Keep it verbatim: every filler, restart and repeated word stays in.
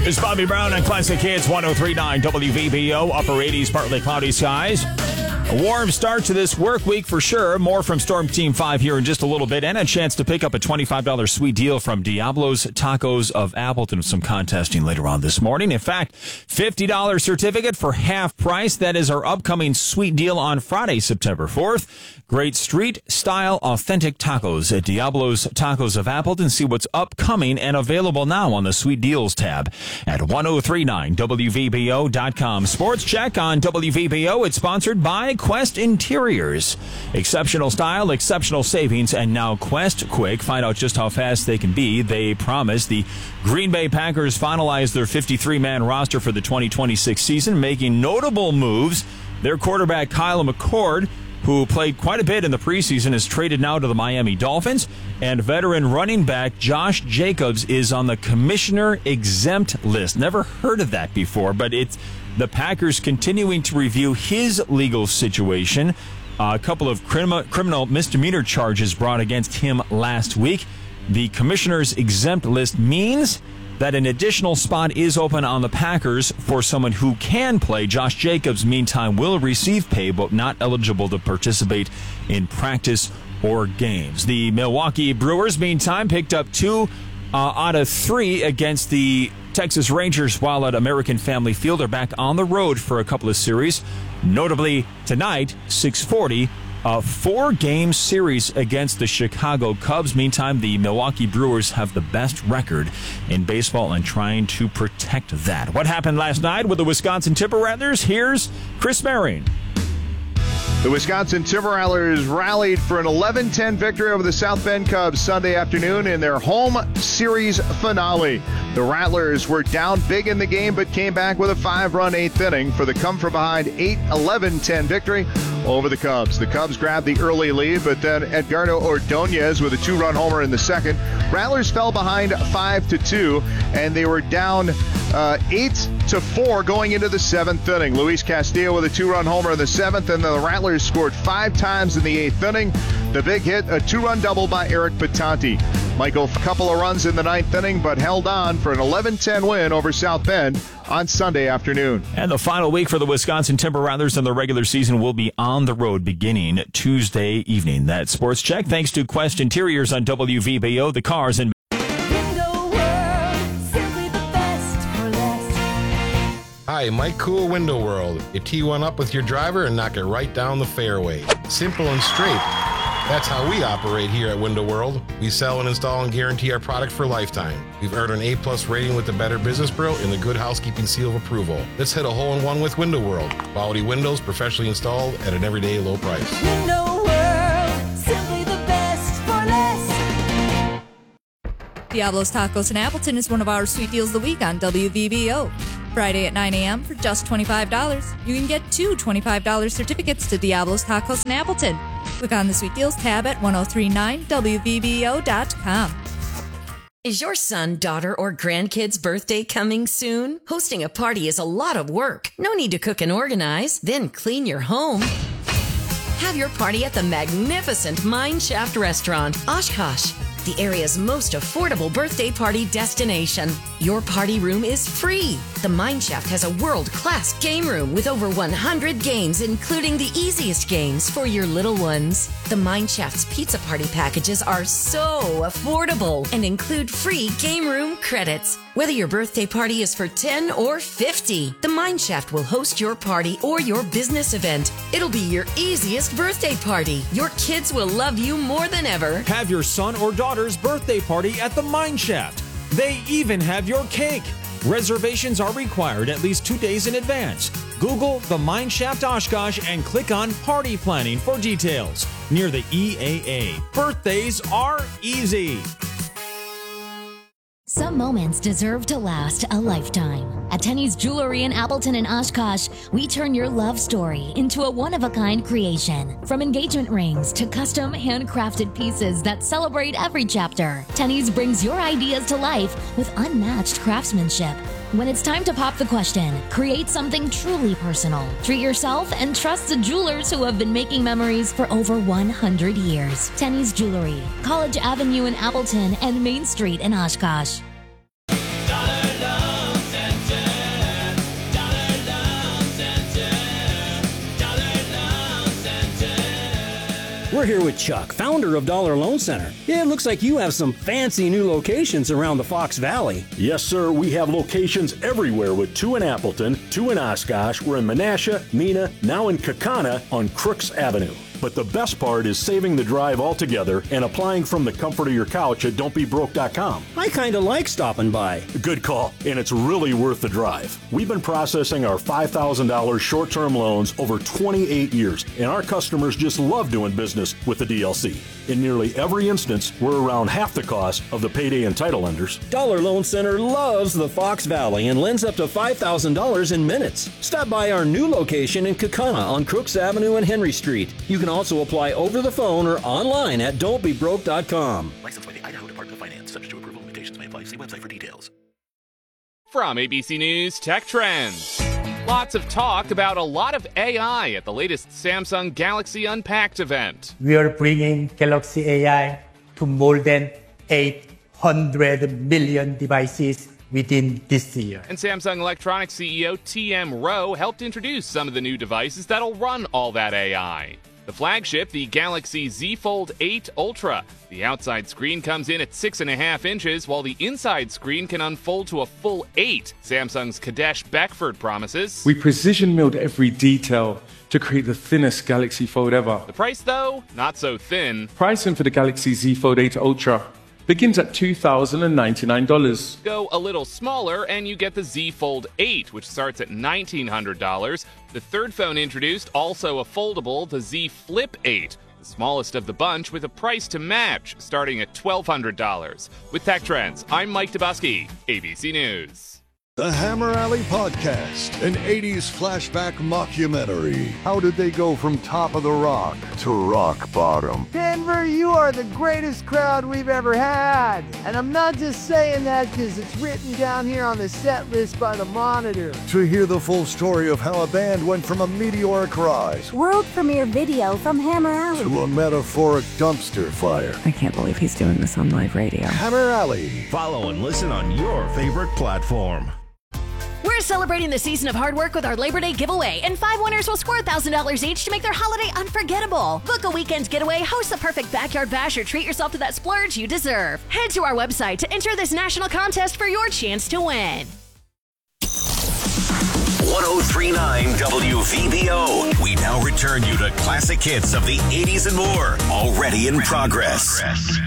It's Bobby Brown on Classic Hits one oh three point nine W V B O. Upper eighties, partly cloudy skies. A warm start to this work week for sure. More from Storm Team five here in just a little bit, and a chance to pick up a twenty-five dollars sweet deal from Diablo's Tacos of Appleton. Some contesting later on this morning. In fact, fifty dollars certificate for half price. That is our upcoming sweet deal on Friday, September fourth. Great street-style, authentic tacos at Diablo's Tacos of Appleton. See what's upcoming and available now on the Sweet Deals tab at ten thirty-nine W V B O dot com. Sports Check on W V B O. It's sponsored by Quest Interiors. Exceptional style, exceptional savings, and now Quest Quick. Find out just how fast they can be. They promise. The Green Bay Packers finalized their fifty-three man roster for the twenty twenty-six season, making notable moves. Their quarterback, Kyle McCord, who played quite a bit in the preseason, is traded now to the Miami Dolphins. And veteran running back Josh Jacobs is on the commissioner exempt list. Never heard of that before, but it's the Packers continuing to review his legal situation. Uh, a couple of criminal, criminal misdemeanor charges brought against him last week. The commissioner's exempt list means that an additional spot is open on the Packers for someone who can play. Josh Jacobs, meantime, will receive pay, but not eligible to participate in practice or games. The Milwaukee Brewers, meantime, picked up two uh, out of three against the Texas Rangers while at American Family Field. They're back on the road for a couple of series. Notably, tonight, six forty, a four-game series against the Chicago Cubs. Meantime, the Milwaukee Brewers have the best record in baseball and trying to protect that. What happened last night with the Wisconsin Timber Rattlers? Here's Chris Merring. The Wisconsin Timber Rattlers rallied for an eleven ten victory over the South Bend Cubs Sunday afternoon in their home series finale. The Rattlers were down big in the game, but came back with a five-run eighth inning for the come-from-behind eight eleven ten victory over the Cubs. The Cubs grabbed the early lead, but then Edgardo Ordonez with a two-run homer in the second. Rattlers fell behind five to two, and they were down uh, eight to four going into the seventh inning. Luis Castillo with a two-run homer in the seventh, and the Rattlers scored five times in the eighth inning. The big hit, a two-run double by Eric Patanti. Michael, a couple of runs in the ninth inning, but held on for an eleven ten win over South Bend on Sunday afternoon. And the final week for the Wisconsin Timber Rattlers in the regular season will be on the road beginning Tuesday evening. That's Sports Check. Thanks to Quest Interiors on W V B O, the cars and Hi, Mike Cool, Window World. You tee one up with your driver and knock it right down the fairway. Simple and straight. That's how we operate here at Window World. We sell and install and guarantee our product for lifetime. We've earned an A plus rating with the Better Business Bureau and the Good Housekeeping Seal of Approval. Let's hit a hole in one with Window World. Quality windows professionally installed at an everyday low price. Window World, simply the best for less. Diablo's Tacos in Appleton is one of our sweet deals of the week on W V B O. Friday at nine a.m. for just twenty-five dollars. You can get two twenty-five dollars certificates to Diablo's Tacos in Appleton. Click on the Sweet Deals tab at ten thirty-nine W V B O dot com. Is your son, daughter, or grandkid's birthday coming soon? Hosting a party is a lot of work. No need to cook and organize, then clean your home. Have your party at the magnificent Mineshaft Restaurant, Oshkosh, the area's most affordable birthday party destination. Your party room is free. The Mineshaft has a world-class game room with over one hundred games, including the easiest games for your little ones. The Mineshaft's pizza party packages are so affordable and include free game room credits. Whether your birthday party is for ten or fifty, the Mineshaft will host your party or your business event. It'll be your easiest birthday party. Your kids will love you more than ever. Have your son or daughter's birthday party at the Mineshaft. They even have your cake. Reservations are required at least two days in advance. Google the Mineshaft Oshkosh and click on Party Planning for details. Near the E A A. Birthdays are easy. Some moments deserve to last a lifetime. At Tenny's Jewelry in Appleton and Oshkosh, we turn your love story into a one-of-a-kind creation. From engagement rings to custom handcrafted pieces that celebrate every chapter, Tenny's brings your ideas to life with unmatched craftsmanship. When it's time to pop the question, create something truly personal. Treat yourself and trust the jewelers who have been making memories for over one hundred years. Tenny's Jewelry, College Avenue in Appleton and Main Street in Oshkosh. We're here with Chuck, founder of Dollar Loan Center. Yeah, it looks like you have some fancy new locations around the Fox Valley. Yes, sir. We have locations everywhere with two in Appleton, two in Oshkosh. We're in Menasha, Neenah, now in Kaukauna on Crooks Avenue. But the best part is saving the drive altogether and applying from the comfort of your couch at don't be broke dot com. I kind of like stopping by. Good call, and it's really worth the drive. We've been processing our five thousand dollars short-term loans over twenty-eight years, and our customers just love doing business with the D L C. In nearly every instance, we're around half the cost of the payday and title lenders. Dollar Loan Center loves the Fox Valley and lends up to five thousand dollars in minutes. Stop by our new location in Kaukauna on Crooks Avenue and Henry Street. You can also apply over the phone or online at don't be broke dot com. Licensed by the Idaho Department of Finance. Subject to approval. Limitations may apply. See website for details. From A B C News Tech Trends. Lots of talk about a lot of A I at the latest Samsung Galaxy Unpacked event. We are bringing Galaxy A I to more than eight hundred million devices within this year. And Samsung Electronics C E O T M Rowe helped introduce some of the new devices that'll run all that A I. The flagship, the Galaxy Z Fold eight Ultra. The outside screen comes in at six point five inches, while the inside screen can unfold to a full eight. Samsung's Kadesh Beckford promises. We precision milled every detail to create the thinnest Galaxy Fold ever. The price, though, not so thin. Pricing for the Galaxy Z Fold eight Ultra begins at two thousand ninety-nine dollars. Go a little smaller and you get the Z Fold eight, which starts at nineteen hundred dollars. The third phone introduced, also a foldable, the Z Flip eight, the smallest of the bunch with a price to match, starting at twelve hundred dollars. With Tech Trends, I'm Mike Dabusky, A B C News. The Hammer Alley Podcast, an eighties flashback mockumentary. How did they go from top of the rock to rock bottom? Denver, you are the greatest crowd we've ever had. And I'm not just saying that because it's written down here on the set list by the Monitor. To hear the full story of how a band went from a meteoric rise, world premiere video from Hammer Alley, to a metaphoric dumpster fire. I can't believe he's doing this on live radio. Hammer Alley. Follow and listen on your favorite platform. We're celebrating the season of hard work with our Labor Day giveaway, and five winners will score one thousand dollars each to make their holiday unforgettable. Book a weekend getaway, host the perfect backyard bash, or treat yourself to that splurge you deserve. Head to our website to enter this national contest for your chance to win. one oh three point nine W V B O. We now return you to classic hits of the eighties and more, already in progress.